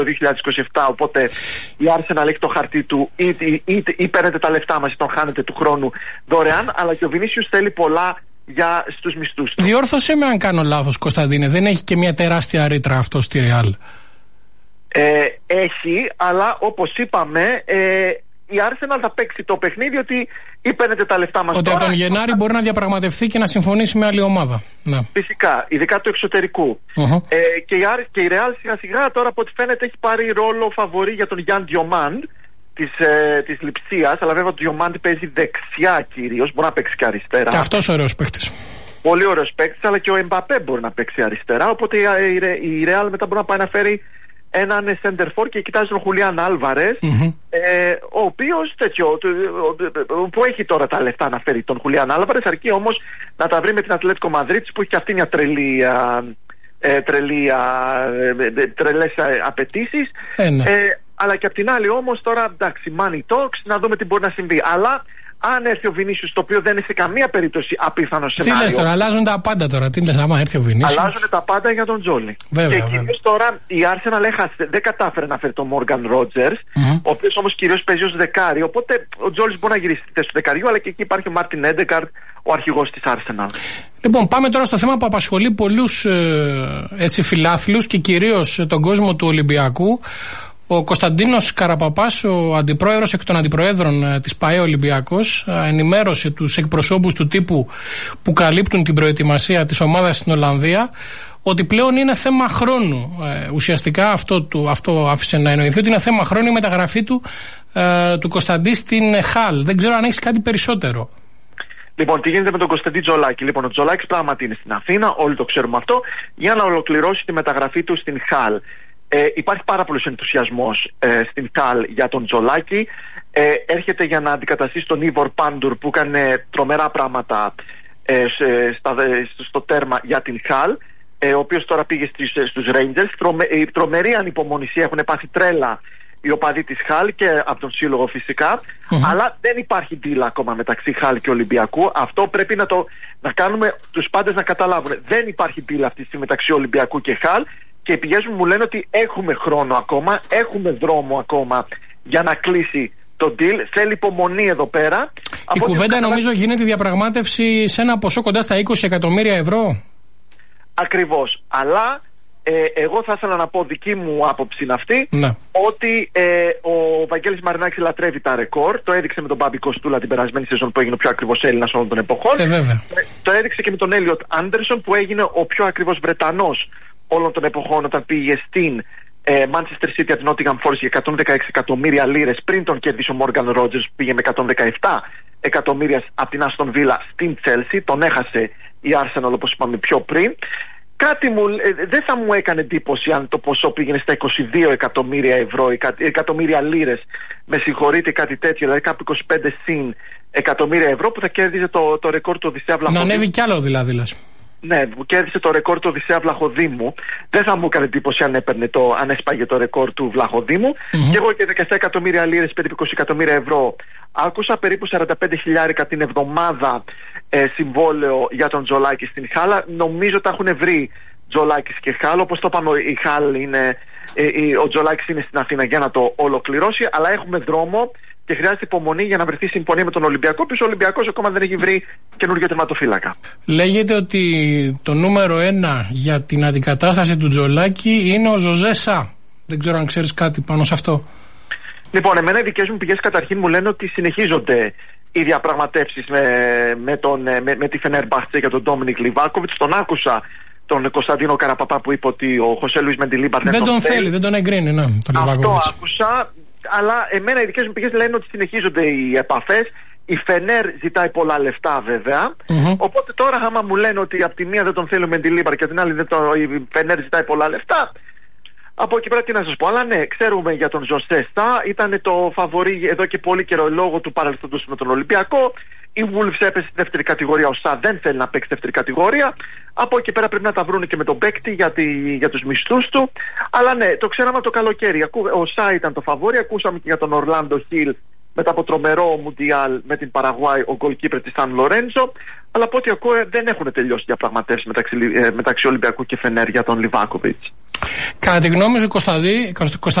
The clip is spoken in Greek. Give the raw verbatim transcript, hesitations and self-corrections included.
το δύο χιλιάδες είκοσι επτά. Οπότε η Arsenal έχει το χαρτί του, ή, ή, ή, ή παίρνετε τα λεφτά μας ή τον χάνετε του χρόνου δωρεάν. Αλλά και ο Βινίσιους θέλει πολλά για στους μισθούς του. Διόρθωσέ με αν κάνω λάθος, Κωνσταντίνε. Δεν έχει και μια τεράστια ρήτρα αυτό στη Real? Ε, έχει, αλλά όπως είπαμε, ε, η Arsenal θα παίξει το παιχνίδι ότι ή παίρνετε τα λεφτά μας. Ότι τώρα, από τον Γενάρη μπορεί να διαπραγματευτεί και να συμφωνήσει με άλλη ομάδα. Ναι. Φυσικά, ειδικά του εξωτερικού. Uh-huh. Ε, και, η, και η Real σιγά σιγά τώρα από ό,τι φαίνεται έχει πάρει ρόλο φαβορί για τον Γιάν Διομάντ της, ε, της Λειψίας. Αλλά βέβαια ο Διομάντ παίζει δεξιά κυρίως, μπορεί να παίξει και αριστερά. Και αυτός ωραίος παίκτης. Πολύ ωραίος παίκτης, αλλά και ο Εμπαπέ μπορεί να παίξει αριστερά. Οπότε η, η, η Real μετά μπορεί να πάει να φέρει έναν center for και κοιτάζει τον Χουλιάν Άλβαρες, mm-hmm. ε, ο οποίος τέτοιο, που έχει τώρα τα λεφτά να φέρει τον Χουλιάν Άλβαρες, αρκεί όμως να τα βρει με την Ατλέτικο Μαδρίτης που έχει και αυτή μια τρελή, ε, τρελή, ε, τρελές απαιτήσεις. Ε, ναι. ε, αλλά και απ' την άλλη όμως τώρα, εντάξει, money talks, να δούμε τι μπορεί να συμβεί. Αλλά αν έρθει ο Βινίσιους, το οποίο δεν είναι σε καμία περίπτωση απίθανο σενάριο. Τι λες τώρα, αλλάζουν τα πάντα τώρα. Τι λες, άμα έρθει ο Βινίσιους. Αλλάζουν τα πάντα για τον Τζόλι. Βέβαια, και κυρίως τώρα η Arsenal έχασε, δεν κατάφερε να φέρει τον Μόργαν Ρότζερς, mm-hmm. ο οποίος όμως κυρίως παίζει ως δεκάρι. Οπότε ο Τζόλις μπορεί να γυρίσει στη θέση του δεκαριού, αλλά και εκεί υπάρχει ο Μάρτιν Έντεγκαρντ, ο αρχηγός της Arsenal. Λοιπόν, πάμε τώρα στο θέμα που απασχολεί πολλούς ε, φιλάθλους και κυρίως τον κόσμο του Ολυμπιακού. Ο Κωνσταντίνος Καραπαπάς, ο αντιπρόεδρος εκ των αντιπροέδρων της ΠΑΕ Ολυμπιακός, ενημέρωσε τους εκπροσώπους του τύπου που καλύπτουν την προετοιμασία της ομάδας στην Ολλανδία ότι πλέον είναι θέμα χρόνου. Ε, ουσιαστικά αυτό, του, αυτό άφησε να εννοηθεί, ότι είναι θέμα χρόνου η μεταγραφή του, ε, του Κωνσταντί στην Χαλ. Δεν ξέρω αν έχεις κάτι περισσότερο. Λοιπόν, τι γίνεται με τον Κωνσταντί Τζολάκη? Λοιπόν, ο Τζολάκης πράγματι είναι στην Αθήνα, όλοι το ξέρουμε αυτό, για να ολοκληρώσει τη μεταγραφή του στην Χαλ. Ε, υπάρχει πάρα πολλός ενθουσιασμός ε, στην Χαλ για τον Τζολάκη. Ε, έρχεται για να αντικαταστήσει τον Ιβορ Πάντουρ που έκανε τρομερά πράγματα ε, σε, στα, στο τέρμα για την Χαλ, ε, ο οποίος τώρα πήγε στις, στους Rangers. Τρομε, η τρομερή ανυπομονησία, έχουν πάθει τρέλα οι οπαδοί της Χαλ και από τον σύλλογο φυσικά, mm-hmm. αλλά δεν υπάρχει deal ακόμα μεταξύ Χαλ και Ολυμπιακού. Αυτό πρέπει να, το, να κάνουμε τους πάντες να καταλάβουν. Δεν υπάρχει deal αυτή τη στιγμή μεταξύ Ολυμπιακού και Χαλ. Και οι πηγές μου μου λένε ότι έχουμε χρόνο ακόμα, έχουμε δρόμο ακόμα για να κλείσει το deal. Θέλει υπομονή εδώ πέρα. Η Από κουβέντα κατα... νομίζω γίνεται διαπραγμάτευση σε ένα ποσό κοντά στα είκοσι εκατομμύρια ευρώ. Ακριβώς. Αλλά ε, εγώ θα ήθελα να πω δική μου άποψη είναι αυτή, ναι. ότι ε, ο Βαγγέλης Μαρινάκης λατρεύει τα ρεκόρ. Το έδειξε με τον Μπάμπη Κοστούλα την περασμένη σεζόν που έγινε ο πιο ακριβώς Έλληνας όλων των εποχών. Ε, βέβαια. Το έδειξε και με τον Έλιοτ Άντερσον που έγινε ο πιο ακριβώς Βρετανός όλων των εποχών όταν πήγε στην ε, Manchester City από την Nottingham Forest για εκατόν δεκαέξι εκατομμύρια λίρες πριν τον κερδίσει ο Morgan Rogers που πήγε με εκατόν δεκαεπτά εκατομμύρια από την Aston Villa στην Chelsea. Τον έχασε η Arsenal όπως είπαμε πιο πριν. Κάτι μου, ε, δεν θα μου έκανε εντύπωση αν το ποσό πήγαινε στα είκοσι δύο εκατομμύρια ευρώ, εκατομμύρια λίρες, με συγχωρείτε, κάτι τέτοιο, δηλαδή κάπου είκοσι πέντε συν εκατομμύρια ευρώ που θα κέρδιζε το, το ρεκόρ του Οδυσσέα Βλαχοδήμου. Να ανέβει κι άλλο δηλαδή λες. Ναι, που κέρδισε το ρεκόρ του Οδυσσέα Βλαχοδήμου. Δεν θα μου έκανε εντύπωση αν, έπαιρνε το, αν έσπαγε το ρεκόρ του Βλαχοδήμου. Mm-hmm. Και εγώ και δεκαεπτά εκατομμύρια λίρες, περίπου είκοσι εκατομμύρια ευρώ. Άκουσα περίπου σαράντα πέντε χιλιάρικα την εβδομάδα ε, συμβόλαιο για τον Τζολάκη στην Χάλα. Νομίζω τα έχουν βρει Τζολάκης και Χάλ. Όπως το είπαμε, η Χάλ είναι, ε, η, ο Τζολάκης είναι στην Αθήνα για να το ολοκληρώσει. Αλλά έχουμε δρόμο και χρειάζεται υπομονή για να βρεθεί συμφωνία με τον Ολυμπιακό. Πίσω ο Ολυμπιακός ακόμα δεν έχει βρει καινούργιο τερματοφύλακα. Λέγεται ότι το νούμερο ένα για την αντικατάσταση του Τζολάκη είναι ο Ζωζέ Σα. Δεν ξέρω αν ξέρεις κάτι πάνω σε αυτό. Λοιπόν, εμένα οι δικές μου πηγές καταρχήν μου λένε ότι συνεχίζονται οι διαπραγματεύσεις με, με, τον, με, με τη Φενέρμπαχτσε για τον Ντόμινικ Λιβάκοβιτς. Τον άκουσα τον Κωνσταντίνο Καραπαπά που είπε ότι ο Χωσέ Λουίς Μεντιλίμπαρ δεν, δεν τον θέλει, θέλει, δεν τον εγκρίνει. Ναι, τον αυτό άκουσα. Αλλά εμένα οι δικές μου πηγές λένε ότι συνεχίζονται οι επαφές. Η Φενέρ ζητάει πολλά λεφτά βέβαια. Mm-hmm. Οπότε τώρα άμα μου λένε ότι από τη μία δεν τον θέλει ο Μεντιλίμπαρ και από την άλλη δεν το, η Φενέρ ζητάει πολλά λεφτά, από εκεί πέρα τι να σας πω. Αλλά ναι, ξέρουμε για τον Ζωζέ Σα. Ήταν το φαβορί εδώ και πολύ καιρό λόγω του παρελθόντος με τον Ολυμπιακό. Η Wolves έπεσε στη δεύτερη κατηγορία. Ο Σα δεν θέλει να παίξει δεύτερη κατηγορία. Από εκεί πέρα πρέπει να τα βρούνε και με τον παίκτη για, τη, για τους μισθούς του. Αλλά ναι, το ξέραμε από το καλοκαίρι. Ο Σα ήταν το φαβόρι. Ακούσαμε και για τον Ορλάντο Χιλ. Ήταν και αυτός φαβορί. Αλλά η Wolves έπεσε στη δεύτερη κατηγορία. Ο Σα δεν θέλει να παίξει δεύτερη κατηγορία. Από εκεί πέρα πρέπει να τα βρούνε και με τον παίκτη για, τη, για τους μισθούς του. Αλλά ναι, το ξέραμε το καλοκαίρι. Ο Σα ήταν το φαβόρι. Ακούσαμε και για τον Ορλάντο Χιλ μετά από τρομερό Μουντιάλ με την Παραγουάη, ο γκολκίπερ της Σαν Λορέντζο. Αλλά από ό,τι ακούω δεν έχουν τελειώσει διαπραγματεύσεις μεταξύ, μεταξύ Ολυμπιακού και Φενέρ για τον Λιβάκοβιτς. Κατά τη γνώμη σου, Κωνσταντή,